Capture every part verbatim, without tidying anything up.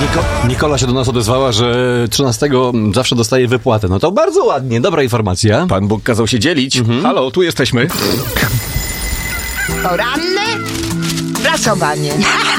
Niko- Nikola się do nas odezwała, że trzynastego zawsze dostaje wypłatę. No to bardzo ładnie, dobra informacja. Pan Bóg kazał się dzielić. Mhm. Halo, tu jesteśmy. Poranne prasowanie.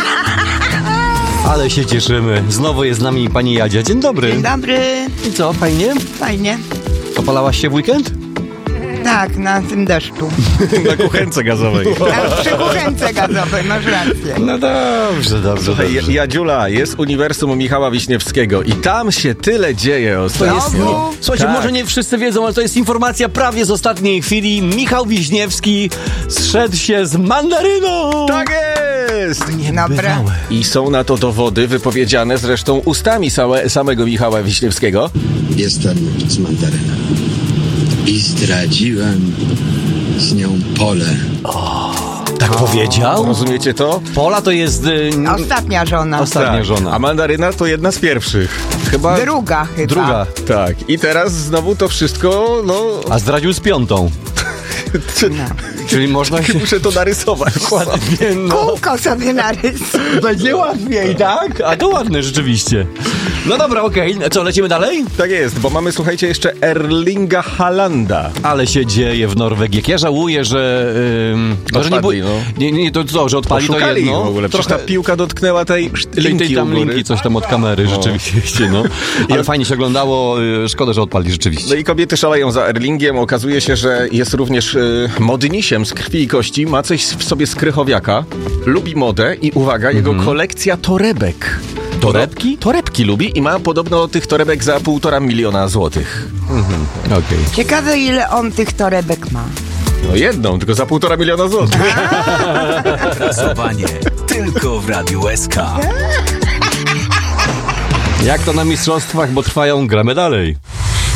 Ale się cieszymy. Znowu jest z nami pani Jadzia. Dzień dobry. Dzień dobry. I co, fajnie? Fajnie. Opalałaś się w weekend? Tak, na tym deszczu. Na kuchence gazowej. Na przy kuchence gazowej, masz rację. No dobrze, dobrze, Słuchaj, dobrze. Jadziula, jest Uniwersum Michała Wiśniewskiego i tam się tyle dzieje To ostatnio. jest, Znowu? słuchajcie, Tak. może nie wszyscy wiedzą, ale to jest informacja prawie z ostatniej chwili. Michał Wiśniewski zszedł się z mandaryną. Tak jest! Dobra. I są na to dowody wypowiedziane zresztą ustami same, samego Michała Wiśniewskiego. Jestem z mandaryną i zdradziłem z nią pole. Tak powiedział? Rozumiecie to? Pola to jest y, Ostatnia żona. ostatnia Tak. żona. A mandaryna to jedna z pierwszych. Chyba... Druga chyba. Druga. Tak. I teraz znowu to wszystko, no... A zdradził z piątą. No. Czyli można się... Muszę to narysować. Ładnie, no. Kółko sobie narysuj. Będzie łatwiej, tak? A to ładne rzeczywiście. No dobra, okej. Co, lecimy dalej? Tak jest, bo mamy, słuchajcie, jeszcze Erlinga Haalanda. Ale się dzieje w Norwegii. Jak ja żałuję, że... Ym, że nie, Odpadli, bu- no. nie, nie, to co, że odpali to Poszukali jedno. ich w ogóle. Przecież Trochę... ta piłka dotknęła tej Tej, linki tej tam u góry. linki, coś tam od kamery, rzeczywiście, no. Ale fajnie się oglądało, y, szkoda, że odpali, rzeczywiście. No i kobiety szaleją za Erlingiem. Okazuje się, że jest również y, modnisiem z krwi i kości. Ma coś w sobie z Krychowiaka. Lubi modę i uwaga, jego kolekcja torebek. Torebki? Torebki lubi i ma podobno tych torebek za półtora miliona złotych. Okej. Ciekawe, ile on tych torebek ma. No jedną, tylko za półtora miliona złotych. Prasowanie tylko w Radiu S K. Jak to na mistrzostwach, bo trwają, gramy dalej.